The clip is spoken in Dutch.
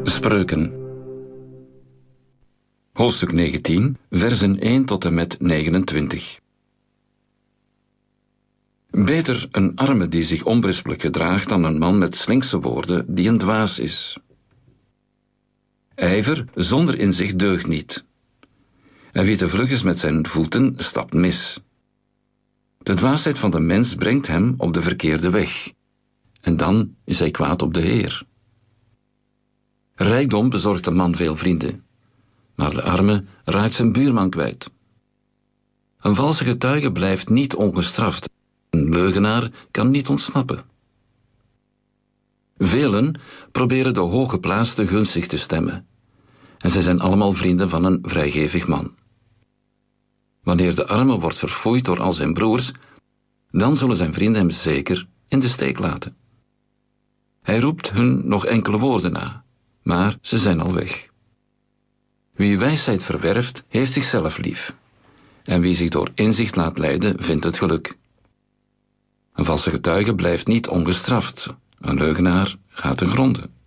Spreuken. Hoofdstuk 19, versen 1 tot en met 29. Beter een arme die zich onberispelijk gedraagt dan een man met slinkse woorden die een dwaas is. Ijver zonder inzicht deugt niet. En wie te vlug is met zijn voeten, stapt mis. De dwaasheid van de mens brengt hem op de verkeerde weg. En dan is hij kwaad op de Heer. Rijkdom bezorgt een man veel vrienden, maar de arme raakt zijn buurman kwijt. Een valse getuige blijft niet ongestraft. Een leugenaar kan niet ontsnappen. Velen proberen de hooggeplaatste gunstig te stemmen, en zij zijn allemaal vrienden van een vrijgevig man. Wanneer de arme wordt verfoeid door al zijn broers, dan zullen zijn vrienden hem zeker in de steek laten. Hij roept hun nog enkele woorden na, maar ze zijn al weg. Wie wijsheid verwerft, heeft zichzelf lief, en wie zich door inzicht laat leiden, vindt het geluk. Een valse getuige blijft niet ongestraft, een leugenaar gaat te gronde.